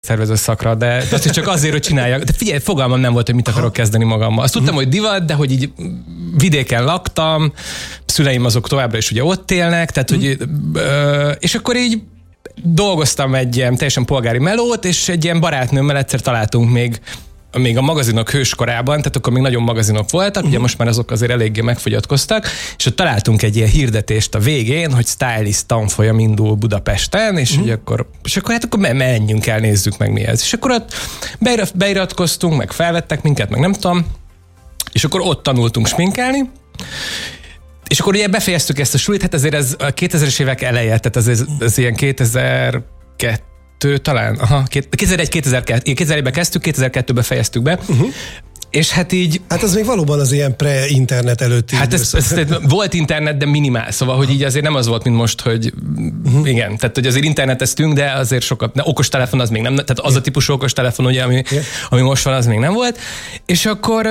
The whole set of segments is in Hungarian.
szervező szakra, de azt is csak azért, hogy csináljak. De figyelj, fogalmam nem volt, hogy mit akarok kezdeni magammal. Azt tudtam, hogy divat, de hogy így vidéken laktam, szüleim azok továbbra is ugye ott élnek, tehát hogy, és akkor így dolgoztam egy ilyen teljesen polgári melót, és egy ilyen barátnőmmel egyszer találtunk még a magazinok hőskorában, tehát akkor még nagyon magazinok voltak, ugye most már azok azért eléggé megfogyatkoztak, és ott találtunk egy ilyen hirdetést a végén, hogy stylist tanfolyam indul Budapesten, és ugye akkor hát akkor menjünk el, nézzük meg mi ez. És akkor ott beiratkoztunk, meg felvettek minket, meg nem tudom, és akkor ott tanultunk sminkelni, és akkor ugye befejeztük ezt a sulit, hát azért ez a 2000-es évek eleje, tehát ez ilyen 2002 talán, 2001-2002-ben kezdtük, 2002-ben fejeztük be, és hát így... Hát az még valóban az ilyen pre-internet előtti hát ez volt internet, de minimál, szóval, hogy így azért nem az volt, mint most, hogy igen, tehát hogy azért interneteztünk, de azért sokat, de okostelefon az még nem, tehát az a típusú okostelefon, ugye, ami most van, az még nem volt, és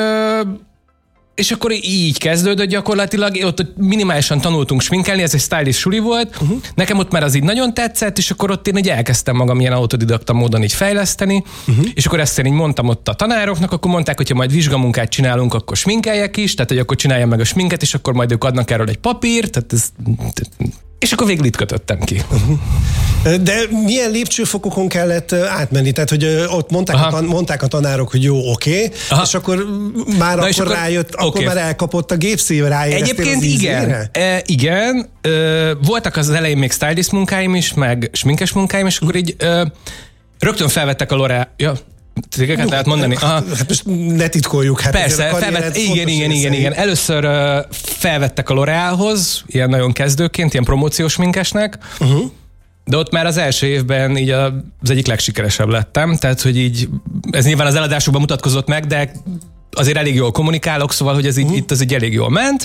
akkor így kezdődött gyakorlatilag, ott minimálisan tanultunk sminkelni, ez egy stylish suli volt, nekem ott már az így nagyon tetszett, és akkor ott én így elkezdtem magam ilyen autodidakta módon így fejleszteni, és akkor ezt én így mondtam ott a tanároknak, akkor mondták, hogyha majd vizsgamunkát csinálunk, akkor sminkeljek is, tehát hogy akkor csináljam meg a sminket, és akkor majd ők adnak erről egy papírt, tehát ez... És akkor végül itt kötöttem ki. De milyen lépcsőfokokon kellett átmenni? Tehát, hogy ott mondták a tanárok, hogy jó, oké, és akkor már na akkor rájött, akkor már elkapott a gépszív, ráéreztél az ízére? Igen. Voltak az elején még stylist munkáim is, meg sminkes munkáim, és akkor így rögtön felvettek a L'Oréal... Ja. Tégeket lehet mondani? Hát most ne titkoljuk. Hát persze, igen. Először felvettek a L'Oréalhoz, ilyen nagyon kezdőként, ilyen promóciós minkesnek, de ott már az első évben így az egyik legsikeresebb lettem, tehát hogy így, ez nyilván az eladásokban mutatkozott meg, de azért elég jól kommunikálok, szóval, hogy ez így, itt az így elég jól ment.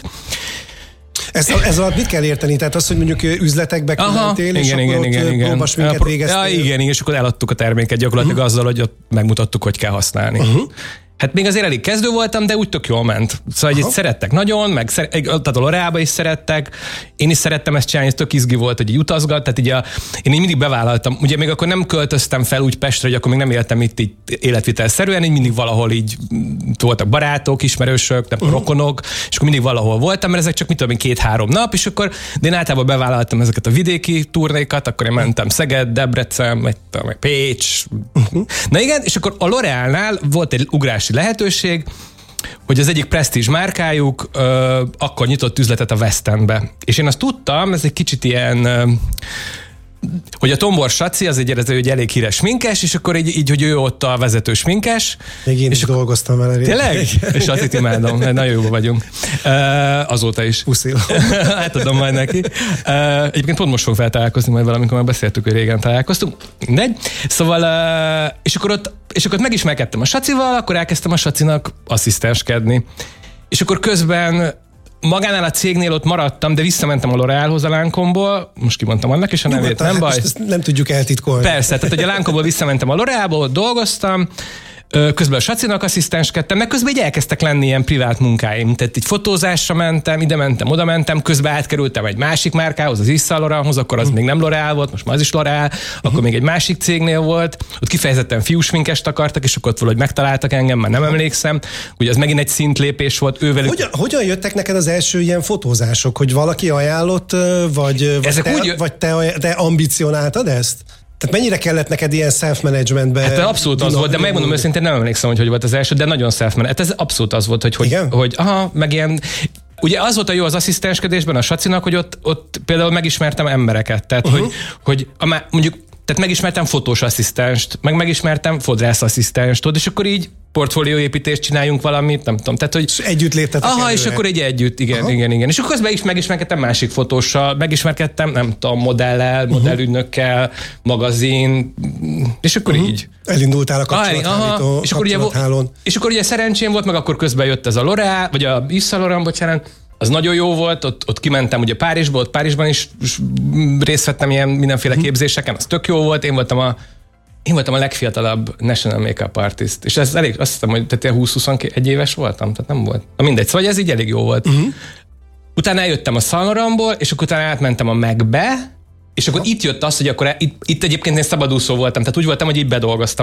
Ez alatt mit kell érteni? Tehát az, hogy mondjuk üzletekbe kimentél, és akkor ott próbasminket végeztél? Igen, és akkor eladtuk a terméket gyakorlatilag azzal, hogy ott megmutattuk, hogy kell használni. Hát még azért elég kezdő voltam, de úgy tök jól ment. Szóval így szerettek nagyon, tehát a L'Oréalba is szerettek, én is szerettem ezt csinálni, ez tök izgi volt, hogy így utazgat, tehát így én így mindig bevállaltam. Ugye még akkor nem költöztem fel úgy Pestre, hogy akkor még nem éltem itt így életvitelszerűen, így mindig valahol így voltak barátok, ismerősök, nem rokonok, és akkor mindig valahol voltam, mert ezek csak mit tudom én 2-3 nap, és akkor de én általában bevállaltam ezeket a vidéki turnékat, akkor én mentem Szeged, Debrecen, meg Pécs. Na igen, és akkor a L'Oréalnál volt egy ugrási lehetőség, hogy az egyik presztízs márkájuk akkor nyitott üzletet a West Endbe. És én azt tudtam, ez egy kicsit ilyen, hogy a Tombor Saci az egy elég híres sminkes, és akkor így hogy ő ott a vezető sminkes. Még én is dolgoztam vele. Tényleg? És azt imádom, nagyon jó vagyunk. Azóta is. Puszil. Átadom majd neki. Egyébként pont most fog feltalálkozni majd valamikor, már beszéltük, hogy régen találkoztunk. Mindegy. Szóval, és akkor ott megismerkedtem a Sacival, akkor elkezdtem a Sacinak asszisztenskedni. És akkor közben magánál a cégnél ott maradtam, de visszamentem a L'Oréalhoz a Lánkomból, most kimondtam annak is a nevét, nem baj. Ezt nem tudjuk eltitkolni. Persze, tehát hogy a Lánkomból visszamentem a L'Oréalból, ott dolgoztam, közben a Sacinak asszisztenskedtem, meg közben így elkezdtek lenni ilyen privát munkáim. Tehát így fotózásra mentem, ide mentem, oda mentem, közben átkerültem egy másik márkához, az Yves Saint Laurenthoz, akkor az még nem L'Oréal volt, most már az is L'Oréal, akkor még egy másik cégnél volt, ott kifejezetten fiúsminkest akartak, és akkor ott valahogy megtaláltak engem, már nem emlékszem. Ugye az megint egy szintlépés volt ővelük. Hogyan jöttek neked az első ilyen fotózások, hogy valaki ajánlott, vagy te ambicionáltad ezt? Tehát mennyire kellett neked ilyen self-managementbe? Hát abszolút az volt, de megmondom őszintén, nem emlékszem, hogy volt az első, de nagyon self-management. Hát ez abszolút az volt, hogy meg ilyen... Ugye az volt a jó az asszisztenskedésben a Sacinak, hogy ott például megismertem embereket. Tehát, hogy mondjuk tehát megismertem fotós asszisztenst, megismertem fodrászasszisztenst, és akkor így portfólióépítést csináljunk valamit, nem tudom. Tehát, hogy... És együtt léptetek előre. És akkor így együtt, igen. És akkor közben is megismerkedtem másik fotóssal, megismerkedtem, nem tudom, modellel, modellügynökkel, magazin, és akkor így. Elindultál a kapcsolathálón. És akkor ugye szerencsém volt, meg akkor közben jött ez a L'Oréal, vagy a Yves Saint Laurent, bocsánat, az nagyon jó volt, ott kimentem ugye Párizsba, ott Párizsban is részt vettem ilyen mindenféle képzéseken, az tök jó volt, én voltam a legfiatalabb National Makeup Artist, és ez elég, azt hiszem, hogy tehát 20-21 éves voltam, tehát nem volt. Na mindegy, szóval ez így elég jó volt. Utána eljöttem a Saint Laurentból, és akkor utána átmentem a MAC-be, És akkor itt jött az, hogy akkor itt egyébként én szabadúszó voltam, tehát úgy voltam, hogy így bedolgoztam